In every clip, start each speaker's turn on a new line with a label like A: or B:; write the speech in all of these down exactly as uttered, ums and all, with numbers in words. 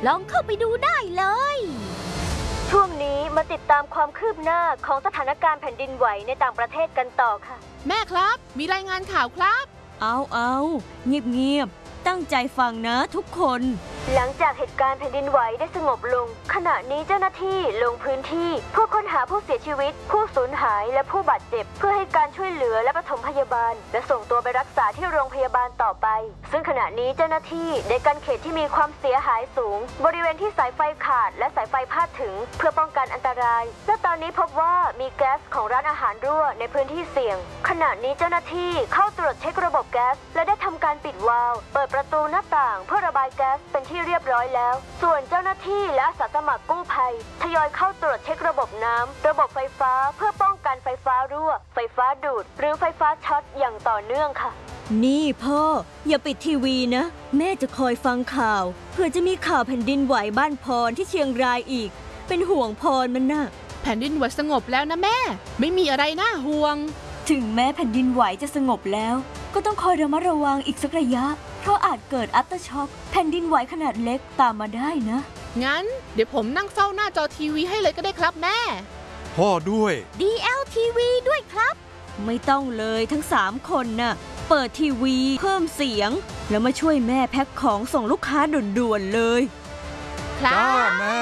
A: ลองเข้าไปดูได้เลย
B: ช่วงนี้มาติดตามความคืบหน้าของสถานการณ์แผ่นดินไหวในต่างประเทศกันต่อค่ะ
C: แม่ครับมีรายงานข่าวครับ
D: เอาเอาเงียบเงียบตั้งใจฟังนะทุกคน
B: หลังจากเหตุการณ์แผ่นดินไหวได้สงบลงขณะนี้เจ้าหน้าที่ลงพื้นที่เพื่อค้นหาผู้เสียชีวิตผู้สูญหายและผู้บาดเจ็บเพื่อให้การช่วยเหลือและปฐมพยาบาลและส่งตัวไปรักษาที่โรงพยาบาลต่อไปซึ่งขณะนี้เจ้าหน้าที่ได้กันเขตที่มีความเสียหายสูงบริเวณที่สายไฟขาดและสายไฟพาดถึงเพื่อป้องกันอันตรายและตอนนี้พบว่ามีแก๊สของร้านอาหารรั่วในพื้นที่เสี่ยงขณะนี้เจ้าหน้าที่เข้าตรวจเช็คระบบแก๊สและได้ทำการปิดวาล์วเปิดประตูหน้าต่างเพื่อระบายแก๊สเป็นที่เรียบร้อยแล้วส่วนเจ้าหน้าที่และอาสาสมัครกู้ภัยทยอยเข้าตรวจเช็คระบบน้ำระบบไฟฟ้าเพื่อป้องกันไฟฟ้ารั่วไฟฟ้าดูดหรือไฟฟ้าช็อตอย่างต่อเนื่องค่ะ
D: นี่พ่ออย่าปิดทีวีนะแม่จะคอยฟังข่าวเผื่อจะมีข่าวแผ่นดินไหวบ้านพรที่เชียงรายอีกเป็นห่วงพรมันน่ะ
C: แผ่นดินไหวสงบแล้วนะแม่ไม่มีอะไรน่าห่วง
D: ถึงแม้แผ่นดินไหวจะสงบแล้วก็ต้องคอยระมัดระวังอีกสักระยะเพราะอาจเกิดอัฟเตอร์ช็อคแผ่นดินไหวขนาดเล็กตามมาได้นะ
C: งั้นเดี๋ยวผมนั่งเฝ้าหน้าจอทีวีให้เลยก็ได้ครับแม่
E: พ่อด้วย
A: ดี แอล ที วี ด้วยครับ
D: ไม่ต้องเลยทั้งสามคนน่ะเปิดทีวีเพิ่มเสียงแล้วมาช่วยแม่แพ็คของส่งลูกค้าด่วนๆเลย
C: ครับ
E: จ้าแม่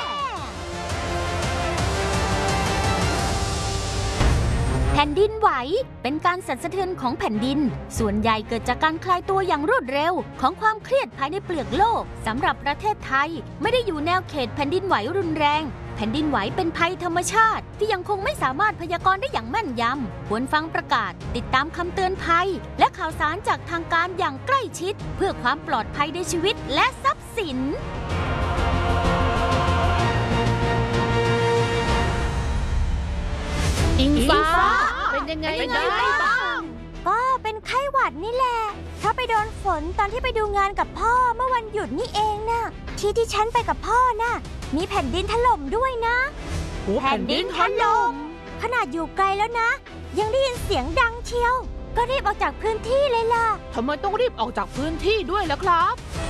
A: แผ่นดินไหวเป็นการสั่นสะเทือนของแผ่นดินส่วนใหญ่เกิดจากการคลายตัวอย่างรวดเร็วของความเครียดภายในเปลือกโลกสำหรับประเทศไทยไม่ได้อยู่แนวเขตแผ่นดินไหวรุนแรงแผ่นดินไหวเป็นภัยธรรมชาติที่ยังคงไม่สามารถพยากรณ์ได้อย่างแม่นยำควรฟังประกาศติดตามคำเตือนภัยและข่าวสารจากทางการอย่างใกล้ชิดเพื่อความปลอดภัยในชีวิตและทรัพย์สิน
C: อิงฟ้าเป็นยังไงบ้าง
A: ก็เป็นไข้หวัดนี่แหละถ้าไปโดนฝนตอนที่ไปดูงานกับพ่อเมื่อวันหยุดนี่เองนะที่ที่ฉันไปกับพ่อน่ะมีแผ่นดินถล่มด้วยนะ
C: แผ่นดินถล่ม
A: ขนาดอยู่ไกลแล้วนะยังได้ยินเสียงดังเชียวก็รีบออกจากพื้นที่เลยล่ะ
C: ทำไมต้องรีบออกจากพื้นที่ด้วยล่ะครับ